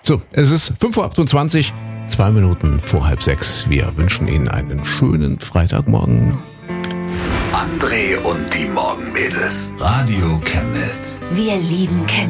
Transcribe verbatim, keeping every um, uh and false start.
So, es ist fünf Uhr achtundzwanzig, zwei Minuten vor halb sechs. Wir wünschen Ihnen einen schönen Freitagmorgen. André und die Morgenmädels. Radio Chemnitz. Wir lieben Chemnitz.